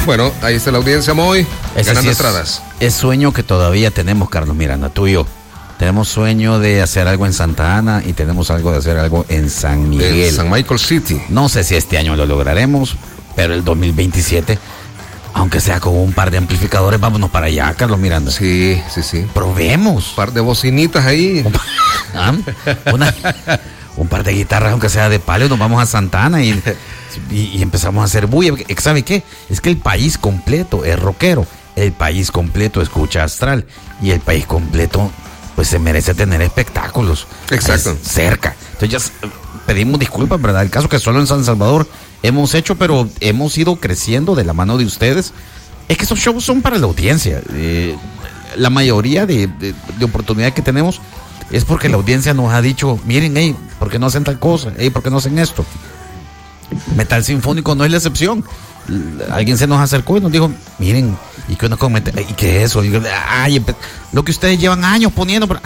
Bueno, ahí está la audiencia, Moy, ganando sí entradas. Es sueño que todavía tenemos, Carlos Miranda, tú y yo. Tenemos sueño de hacer algo en Santa Ana y tenemos algo de hacer algo en San Miguel. En San Michael City. No sé si este año lo lograremos, pero el 2027, aunque sea con un par de amplificadores, vámonos para allá, Carlos Miranda. Sí. Probemos. Un par de bocinitas ahí. Un par de guitarras, aunque sea de palo, nos vamos a Santa Ana y empezamos a hacer bulla. ¿Sabe qué? Es que el país completo es rockero, el país completo escucha Astral y el país completo pues se merece tener espectáculos. Exacto. Cerca. Entonces ya pedimos disculpas, ¿verdad? El caso que solo en San Salvador hemos hecho, pero hemos ido creciendo de la mano de ustedes. Es que esos shows son para la audiencia. La mayoría de oportunidades que tenemos es porque la audiencia nos ha dicho, miren, hey, ¿por qué no hacen tal cosa? Hey, ¿por qué no hacen esto? Metal Sinfónico no es la excepción. Alguien se nos acercó y nos dijo, miren, ¿y qué uno con metal? ¿Y qué es eso? Lo que ustedes llevan años poniendo, ok,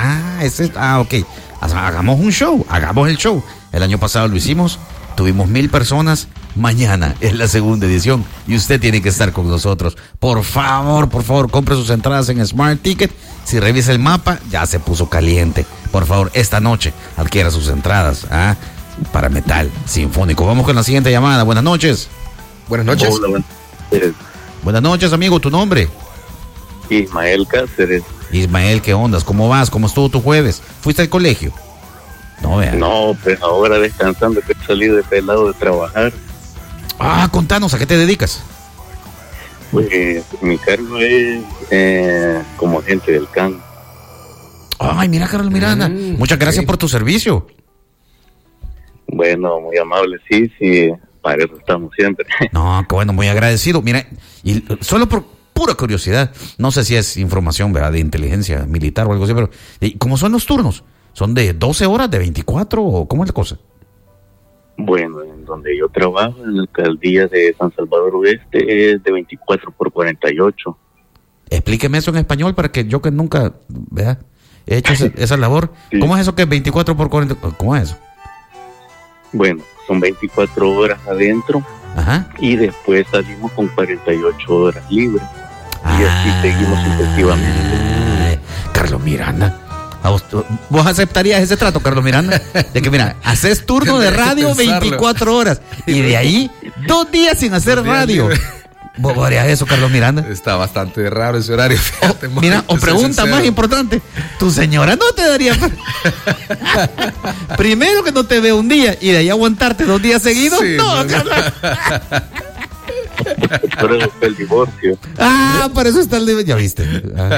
hagamos un show, hagamos el show. El año pasado lo hicimos, tuvimos 1,000 personas. Mañana es la segunda edición y usted tiene que estar con nosotros. Por favor, compre sus entradas en Smart Ticket. Si revisa el mapa, ya se puso caliente. Por favor, esta noche adquiera sus entradas para Metal Sinfónico. Vamos con la siguiente llamada. Buenas noches. Buenas noches. Hola, buenas noches. Buenas noches, amigo. ¿Tu nombre? Ismael Cáceres. Ismael, ¿qué ondas? ¿Cómo vas? ¿Cómo estuvo tu jueves? ¿Fuiste al colegio? No, vean. No, pues ahora descansando, que he salido de pelado de trabajar. Contanos, ¿a qué te dedicas? Pues mi cargo es como agente del CAN. Ay, mira, Carlos Miranda. Muchas gracias por tu servicio. Bueno, muy amable, sí, para eso estamos siempre. No, qué bueno, muy agradecido. Mira, y solo por pura curiosidad, no sé si es información, ¿verdad?, de inteligencia militar o algo así, pero ¿cómo son los turnos? ¿Son de 12 horas, de 24 o cómo es la cosa? Bueno, en donde yo trabajo, en la alcaldía de San Salvador Oeste, es de 24/48. Explíqueme eso en español para que yo que nunca, ¿verdad?, he hecho esa labor. Sí. ¿Cómo es eso que es 24/40? ¿Cómo es eso? Bueno, son 24 horas adentro. Ajá. Y después salimos con 48 horas libres. Y así seguimos sucesivamente. Carlos Miranda, ¿vos aceptarías ese trato, Carlos Miranda? De que, mira, haces turno de radio 24 horas y de ahí 2 días sin hacer radio. ¿Vos harías eso, Carlos Miranda? Está bastante raro ese horario. Fíjate, mira, o pregunta más importante, ¿tu señora no te daría? Primero que no te ve un día y de ahí aguantarte 2 días seguidos. Sí, no, Carlos. Por eso está el divorcio. Por eso está el divorcio. Ya viste.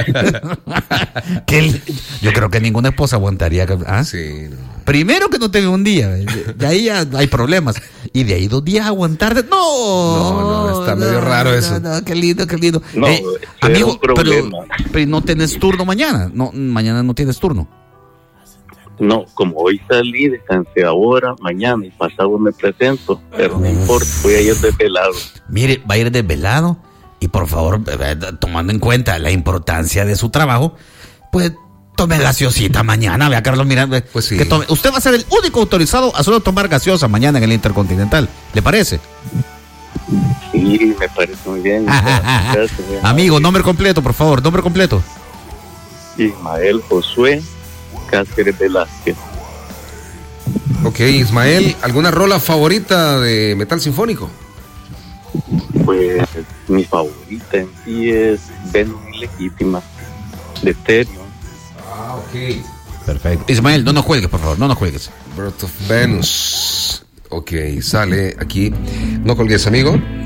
Yo creo que ninguna esposa aguantaría. Sí. Primero que no te ve un día. De ahí ya hay problemas. Y de ahí 2 días aguantarte. No, está medio raro eso. No, qué lindo. No, amigo, pero no tenés turno mañana. No, mañana no tienes turno. No, como hoy salí, descansé ahora, mañana y pasado me presento, pero no importa, voy a ir desvelado. Mire, va a ir desvelado y por favor, tomando en cuenta la importancia de su trabajo, pues tome gaseosita mañana, vea, Carlos Miranda. Pues sí. Usted va a ser el único autorizado a solo tomar gaseosa mañana en el Intercontinental, ¿le parece? Sí, me parece muy bien. Gracias, amigo, nombre completo, por favor, nombre completo. Ismael Josué Cáceres Velázquez. Ok, Ismael, ¿alguna rola favorita de Metal Sinfónico? Pues mi favorita en sí es Venus Ilegítima, de Stereo. Ok. Perfecto. Ismael, no nos cuelgues, por favor, no nos cuelgues. Birth of Venus. Ok, sale aquí. No colgues, amigo.